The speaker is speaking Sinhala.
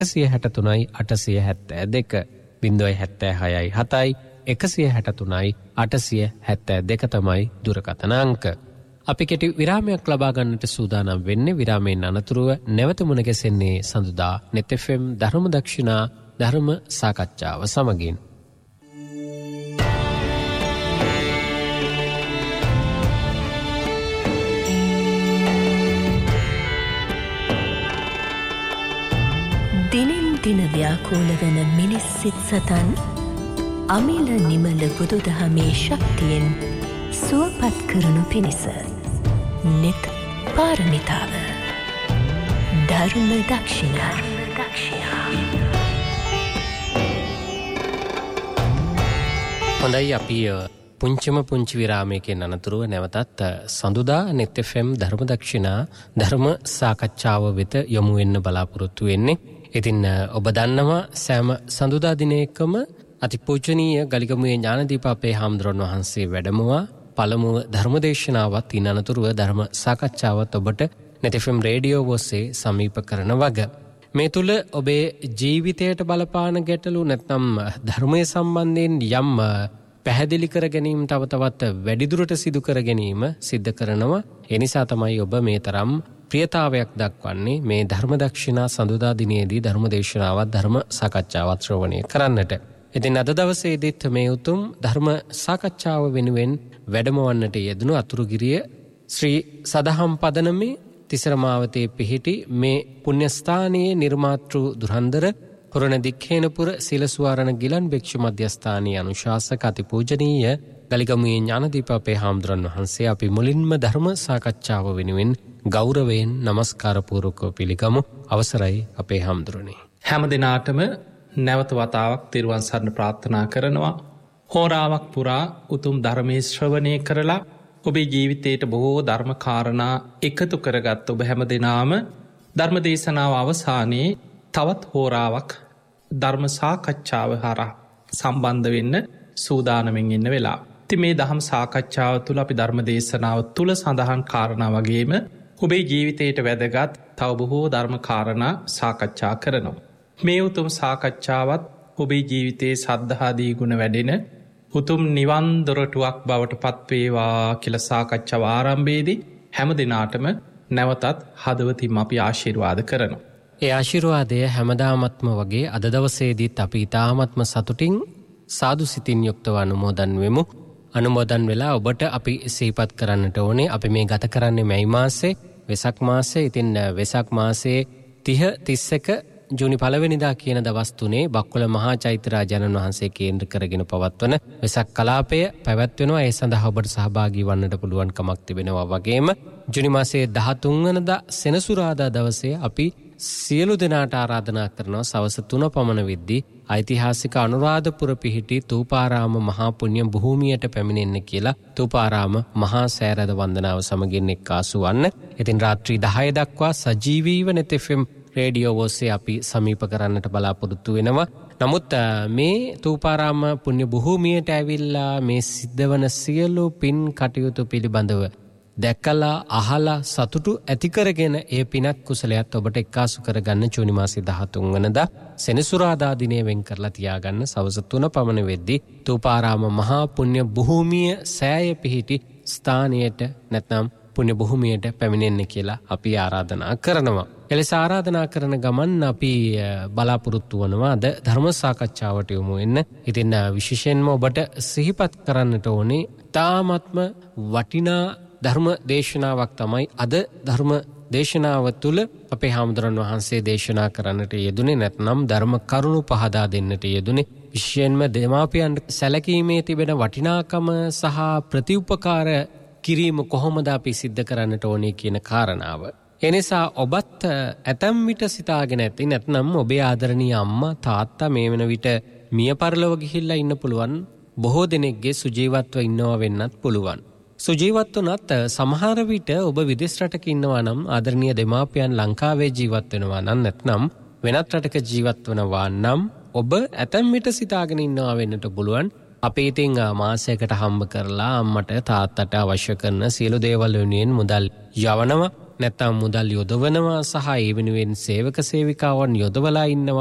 163යි 872 076යි 7යි 163යි 872 තමයි දුරකථන අංක. අපි කෙටි විරාමයක් ලබා ගන්නට සූදානම් වෙන්නේ. විරාමයෙන් අනතුරුව නැවත මුණ ගැසෙන්නේ සඳුදා net FM ධර්ම දක්ෂිනා ධර්ම සාකච්ඡාව සමගින්. දිනෙන් දින ව්‍යාකූල වන මිනිස් සිත් සතන් අමිල නිමල බුදුදහමේ ශක්තියෙන් සුවපත් කරනු පිණිස නිත පාරමිතාව ධර්ම දක්ෂිනා. හොඳයි, අපි පුංචි විරාමයකින් අනතුරුව නැවතත් සඳුදා net FM ධර්ම දක්ෂිනා ධර්ම සාකච්ඡාව වෙත යොමු වෙන්න බලාපොරොත්තු වෙන්නේ. ඉතින් ඔබ දන්නවා සෑම සඳුදා දිනයකම අතිපූජනීය ගලිගමුවේ ඥානදීප අපේ හාමුදුරන් වහන්සේ වැඩමවා පළමුව ධර්මදේශනාවත් ඉන් අනතුරුව ධර්ම සාකච්ඡාවත් ඔබට net FM රේඩියෝ ඔස්සේ සමීප කරන වග. මේ තුල ඔබේ ජීවිතයට බලපාන ගැටලු නැත්නම් ධර්මයේ සම්බන්ධයෙන් යම් පැහැදිලි කර ගැනීම තව තවත් වැඩිදුරට සිදු කර ගැනීම සිද්ධ කරනවා. ඒ නිසා තමයි ඔබ මේ තරම් ප්‍රියතාවයක් දක්වන්නේ මේ ධර්ම දක්ෂිනා සඳුදා දිනයේදී ධර්ම දේශනාවත් ධර්ම සාකච්ඡාවත් ශ්‍රවණය කරන්නට. ඉතින් අද දවසේදීත් මේ උතුම් ධර්ම සාකච්ඡාව වෙනුවෙන් වැඩමවන්නට යෙදුණු අතුරුගිරිය ශ්‍රී සදහම් පදනමේ තිසරමාවතේ පිහිටි මේ පුණ්‍යස්ථානයේ නිර්මාතෘ දුරන්දර පුරණ දික්හේනපුර සිලසුවාරණ ගිලන් භික්ෂු මධ්‍යස්ථානීය අනුශාසක අතිපූජනීය ගලිගමුවේ ඥානදීප අපේ හාමුදුරන් වහන්සේ අපි මුලින්ම ධර්ම සාකච්ඡාව වෙනුවෙන් ගෞරවයෙන් නමස්කාර පූර්වකව පිළිගමු. අවසරයි අපේ හාමුදුරනේ. හැම දිනාටම නැවත වතාවක් තෙරුවන් සරණ ප්‍රාර්ථනා කරනවා. හෝරාවක් පුරා උතුම් ධර්මයේ ශ්‍රවණය කරලා ඔබේ ජීවිතයට බොහෝ ධර්ම කාරණා එකතු කරගත් ඔබ හැම දිනාම ධර්ම දේශනාව අවසානයේ තවත් හෝරාවක් ධර්ම සාකච්ඡාව හරහා සම්බන්ධ වෙන්න සූදානමින් ඉන්න වෙලා. ඉතින් මේ දහම් සාකච්ඡාව තුළ අපි ධර්ම දේශනාව තුළ සඳහන් කාරණා වගේම ඔබේ ජීවිතයට වැදගත් තව බොහෝ ධර්ම කාරණා සාකච්ඡා කරනවා. මේ උතුම් සාකච්ඡාවත් ඔබේ ජීවිතයේ සද්ධාදී ගුණ වැඩෙන උතුම් නිවන් දොරටුවක් බවට පත්වේවා කියලා සාකච්ඡාව ආරම්භයේදී හැම දිනාටම නැවතත් හදවතින්ම අපි ආශිර්වාද කරනවා. ඒ ආශිර්වාදය හැමදාමත්ම වගේ අද දවසේදීත් අපි ඉතාමත්ම සතුටින් සාදු සිතින් යුක්තව අනුමෝදන් වෙමු. අනුමෝදන් වෙලා ඔබට අපි සිහිපත් කරන්නට ඕනේ අපි මේ ගත කරන්නේ මැයි මාසේ වෙසක් මාසේ. ඉතින් වෙසක් මාසේ 30 31 ජූනි 1 වෙනිදා කියන දවස් තුනේ බක්කුල මහා චෛත්‍යරාජාණන් වහන්සේ කේන්ද්‍ර කරගෙන පවත්වන වෙසක් කලාපය පැවැත්වෙනවා. ඒ සඳහා ඔබට සහභාගී වන්නට පුළුවන් කමක් තිබෙනවා. වගේම ජූනි මාසේ 13 වෙනිදා සෙනසුරාදා දවසේ අපි සියලු දෙනාට ආරාධනා කරනවා සවස 3 පමණ වෙද්දී ඓතිහාසික අනුරාධපුර පිහිටි තූපාරාම මහා පුණ්‍ය භූමියට පැමිණෙන්න කියලා තූපාරාම මහා සෑරද වන්දනාව සමගින් එක්කාසු වන්න. ඉතින් රාත්‍රී 10 දක්වා සජීවීව net FM රේඩියෝ ඔස්සේ අපි සමීප කරන්නට බලාපොරොත්තු වෙනවා. නමුත් මේ තූපාරාම පුණ්‍ය භූමියට ඇවිල්ලා මේ සිද්ධ වන සියලු පින් කටයුතු පිළිබඳව දැකලා අහලා සතුටු ඇති කරගෙන ඒ පිනක් කුසලයක් ඔබට එක්කාසු කරගන්න ජූනි මාසේ 13 වෙනිදා සෙනසුරාදා දිනේ වෙන් කරලා තියාගන්න සවස් 3 පමණ වෙද්දී තූපාරාම මහා පුණ්‍ය භූමිය සෑය පිහිටි ස්ථානයට නැත්නම් පුණ්‍ය භූමියට පැමිණෙන්න කියලා අපි ආරාධනා කරනවා. එලෙස ආරාධනා කරන ගමන් අපි බලාපොරොත්තු වනවා අද ධර්ම සාකච්ඡාවට යොමු වෙන්න. ඉතින් විශේෂයෙන්ම ඔබට සිහිපත් කරන්නට ඕනේ තාමත්ම වටිනා ධර්ම දේශනාවක් තමයි අද ධර්ම දේශනාව තුළ අපේ හාමුදුරන් වහන්සේ දේශනා කරන්නට යෙදුනේ නැත්නම් ධර්ම කරුණු පහදා දෙන්නට යෙදුනේ. විශේෂයෙන්ම දෙමාපියන්ට සැලකීමේ තිබෙන වටිනාකම සහ ප්‍රතිඋපකාර කිරීම කොහොමද අපි සිද්ධ කරන්නට ඕනේ කියන කාරණාව. එනිසා ඔබත් ඇතැම් විට සිතාගෙන ඇති නැත්නම් ඔබේ ආදරණීය අම්මා තාත්තා මේ වෙන විට මිය පරලොව ගිහිල්ලා ඉන්න පුළුවන්. බොහෝ දෙනෙක්ගේ සුජීවත්ව ඉන්නවා වෙන්නත් පුළුවන්. සුජීවත් වුණත් සමහර විට ඔබ විදේශ රටක ඉන්නවා නම් ආදරණීය දෙමාපියන් ලංකාවේ ජීවත් වෙනවා නම් නැත්නම් වෙනත් රටක ජීවත් වෙනවා නම් ඔබ ඇතැම් විට සිතාගෙන ඉන්නවා වෙන්නට පුළුවන්. අපි ඉතින් මාසයකට හම්බ කරලා අම්මට තාත්තට අවශ්‍ය කරන සියලු දේවල් වෙනුවෙන් මුදල් යවනවා. නැත්නම් මුදල් යොදවනවා සහ ඒ වෙනුවෙන් සේවක සේවිකාවන් යොදවලා ඉන්නවා